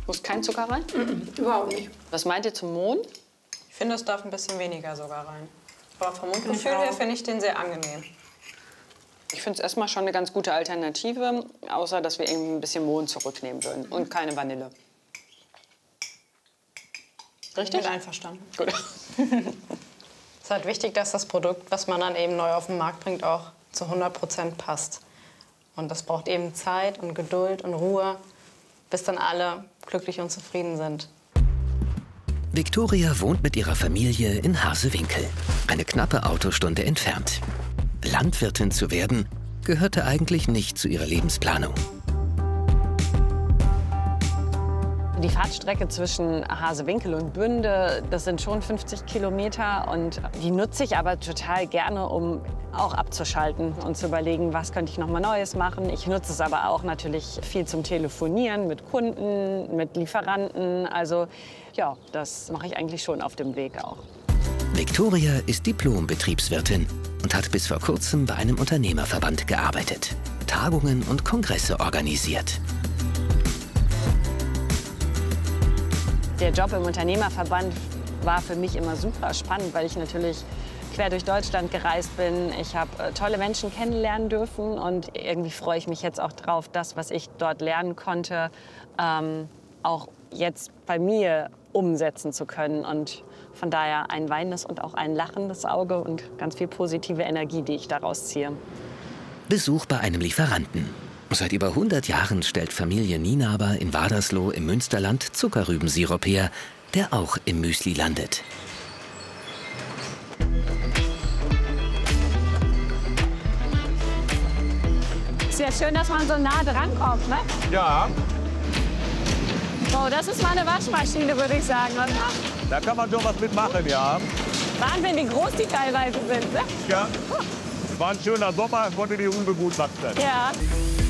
Muss kein Zucker rein? Überhaupt nicht. Was meint ihr zum Mohn? Ich finde, es darf ein bisschen weniger sogar rein. Aber vom Mundgefühl her finde ich den sehr angenehm. Ich finde es erstmal schon eine ganz gute Alternative, außer dass wir irgendwie ein bisschen Mohn zurücknehmen würden und keine Vanille. Richtig? Ich bin einverstanden. Gut. Es ist halt wichtig, dass das Produkt, was man dann eben neu auf den Markt bringt, auch zu 100% passt. Und das braucht eben Zeit und Geduld und Ruhe, bis dann alle glücklich und zufrieden sind. Viktoria wohnt mit ihrer Familie in Harsewinkel, eine knappe Autostunde entfernt. Landwirtin zu werden, gehörte eigentlich nicht zu ihrer Lebensplanung. Die Fahrtstrecke zwischen Harsewinkel und Bünde, das sind schon 50 Kilometer. Und die nutze ich aber total gerne, um auch abzuschalten und zu überlegen, was könnte ich noch mal Neues machen. Ich nutze es aber auch natürlich viel zum Telefonieren mit Kunden, mit Lieferanten. Also ja, das mache ich eigentlich schon auf dem Weg auch. Viktoria ist Diplom-Betriebswirtin und hat bis vor kurzem bei einem Unternehmerverband gearbeitet, Tagungen und Kongresse organisiert. Der Job im Unternehmerverband war für mich immer super spannend, weil ich natürlich quer durch Deutschland gereist bin. Ich habe tolle Menschen kennenlernen dürfen und irgendwie freue ich mich jetzt auch drauf, das, was ich dort lernen konnte, auch jetzt bei mir umsetzen zu können. Und von daher ein weinendes und auch ein lachendes Auge und ganz viel positive Energie, die ich daraus ziehe. Besuch bei einem Lieferanten. Seit über 100 Jahren stellt Familie Nienaber in Wadersloh im Münsterland Zuckerrübensirup her, der auch im Müsli landet. Ist ja schön, dass man so nah dran kommt, ne? Ja, Oh, das ist mal eine Waschmaschine, würde ich sagen, oder? da kann man schon was mitmachen, ja. Wahnsinn, wie groß die teilweise sind, ne? Ja, war ein schöner Sommer, konnte die Rübe gut wachsen. Ja.